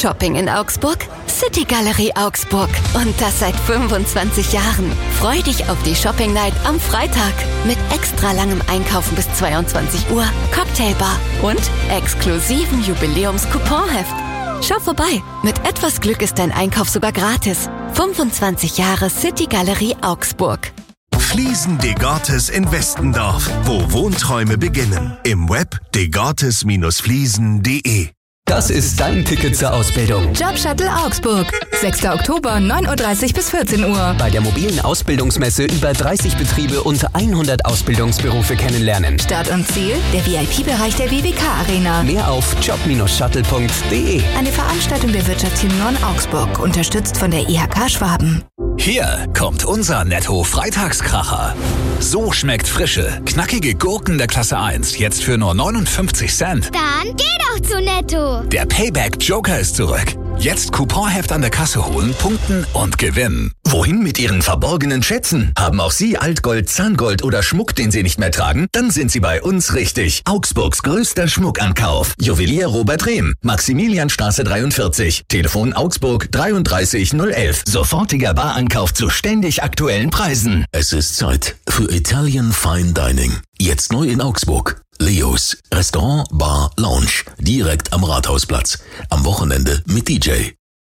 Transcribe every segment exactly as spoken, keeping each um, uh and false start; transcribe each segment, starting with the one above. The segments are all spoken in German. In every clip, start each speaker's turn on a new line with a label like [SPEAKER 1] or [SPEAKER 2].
[SPEAKER 1] Shopping in Augsburg? City Galerie Augsburg. Und das seit fünfundzwanzig Jahren. Freu dich auf die Shopping Night am Freitag. Mit extra langem Einkaufen bis zweiundzwanzig Uhr, Cocktailbar und exklusiven Jubiläums-Couponheft. Schau vorbei. Mit etwas Glück ist dein Einkauf sogar gratis. fünfundzwanzig Jahre City Galerie Augsburg.
[SPEAKER 2] Fliesen Degartes in Westendorf, wo Wohnträume beginnen. Im Web degartes Fliesen punkt de.
[SPEAKER 3] Das ist dein Ticket zur Ausbildung.
[SPEAKER 4] Jobshuttle Augsburg. sechster Oktober, neun Uhr dreißig bis vierzehn Uhr.
[SPEAKER 3] Bei der mobilen Ausbildungsmesse über dreißig Betriebe und hundert Ausbildungsberufe kennenlernen.
[SPEAKER 4] Start und Ziel, der V I P-Bereich der W W K Arena.
[SPEAKER 3] Mehr auf job shuttle punkt de.
[SPEAKER 4] Eine Veranstaltung der Wirtschaftsteam Nord Augsburg, unterstützt von der I H K Schwaben.
[SPEAKER 5] Hier kommt unser Netto-Freitagskracher. So schmeckt frische, knackige Gurken der Klasse eins. Jetzt für nur neunundfünfzig Cent.
[SPEAKER 6] Dann geh doch zu Netto.
[SPEAKER 5] Der Payback-Joker ist zurück. Jetzt Couponheft an der Kasse holen, punkten und gewinnen.
[SPEAKER 7] Wohin mit Ihren verborgenen Schätzen? Haben auch Sie Altgold, Zahngold oder Schmuck, den Sie nicht mehr tragen? Dann sind Sie bei uns richtig. Augsburgs größter Schmuckankauf. Juwelier Robert Rehm, Maximilianstraße dreiundvierzig. Telefon Augsburg dreiunddreißig null elf. Sofortiger Barankauf zu ständig aktuellen Preisen.
[SPEAKER 8] Es ist Zeit für Italian Fine Dining. Jetzt neu in Augsburg. Leos Restaurant, Bar, Lounge. Direkt am Rathausplatz. Am Wochenende mit D J.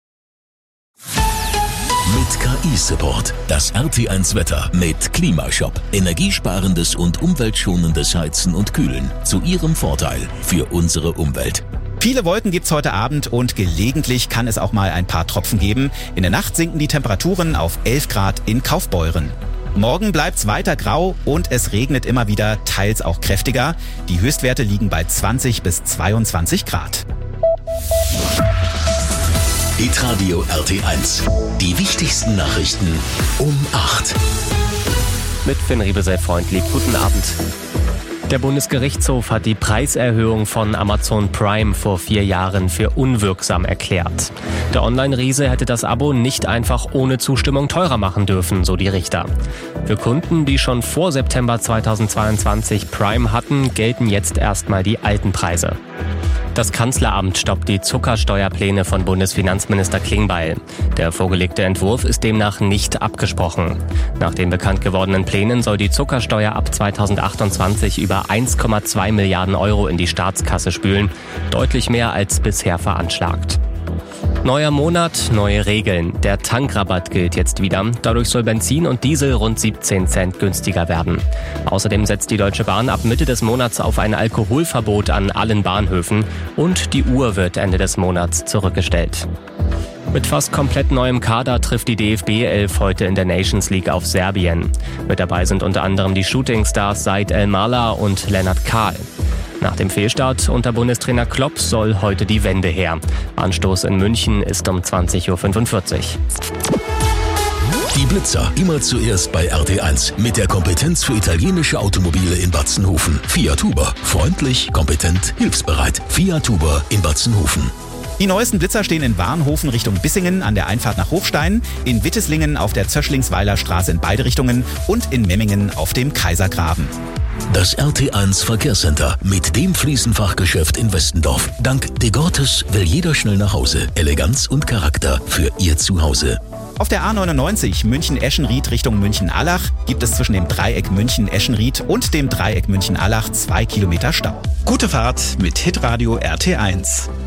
[SPEAKER 8] Mit K I-Support. Das R T eins Wetter mit Klimashop. Energiesparendes und umweltschonendes Heizen und Kühlen. Zu Ihrem Vorteil für unsere Umwelt.
[SPEAKER 9] Viele Wolken gibt's heute Abend und gelegentlich kann es auch mal ein paar Tropfen geben. In der Nacht sinken die Temperaturen auf elf Grad in Kaufbeuren. Morgen bleibt's weiter grau und es regnet immer wieder, teils auch kräftiger. Die Höchstwerte liegen bei zwanzig bis zweiundzwanzig Grad.
[SPEAKER 8] Hitradio R T eins. Die wichtigsten Nachrichten um acht.
[SPEAKER 10] Mit Finn Riebesell-Freundlich. Guten Abend. Der Bundesgerichtshof hat die Preiserhöhung von Amazon Prime vor vier Jahren für unwirksam erklärt. Der Online-Riese hätte das Abo nicht einfach ohne Zustimmung teurer machen dürfen, so die Richter. Für Kunden, die schon vor September zweitausendzweiundzwanzig Prime hatten, gelten jetzt erstmal die alten Preise. Das Kanzleramt stoppt die Zuckersteuerpläne von Bundesfinanzminister Klingbeil. Der vorgelegte Entwurf ist demnach nicht abgesprochen. Nach den bekannt gewordenen Plänen soll die Zuckersteuer ab zweitausendachtundzwanzig über eins Komma zwei Milliarden Euro in die Staatskasse spülen, deutlich mehr als bisher veranschlagt. Neuer Monat, neue Regeln. Der Tankrabatt gilt jetzt wieder. Dadurch soll Benzin und Diesel rund siebzehn Cent günstiger werden. Außerdem setzt die Deutsche Bahn ab Mitte des Monats auf ein Alkoholverbot an allen Bahnhöfen und die Uhr wird Ende des Monats zurückgestellt. Mit fast komplett neuem Kader trifft die D F B elf heute in der Nations League auf Serbien. Mit dabei sind unter anderem die Shootingstars Said El-Mala und Lennart Kahl. Nach dem Fehlstart unter Bundestrainer Klopp soll heute die Wende her. Anstoß in München ist um zwanzig Uhr fünfundvierzig.
[SPEAKER 8] Die Blitzer, immer zuerst bei R T eins. Mit der Kompetenz für italienische Automobile in Batzenhofen. Fiat Huber. Freundlich, kompetent, hilfsbereit. Fiat Huber in Batzenhofen.
[SPEAKER 9] Die neuesten Blitzer stehen in Warnhofen Richtung Bissingen an der Einfahrt nach Hofstein, in Witteslingen auf der Zöschlingsweiler Straße in beide Richtungen und in Memmingen auf dem Kaisergraben.
[SPEAKER 8] Das R T eins Verkehrscenter mit dem Fliesenfachgeschäft in Westendorf. Dank Degartes will jeder schnell nach Hause. Eleganz und Charakter für Ihr Zuhause.
[SPEAKER 9] Auf der A neunundneunzig München-Eschenried Richtung München-Allach gibt es zwischen dem Dreieck München-Eschenried und dem Dreieck München-Allach zwei Kilometer Stau. Gute Fahrt mit Hitradio R T eins.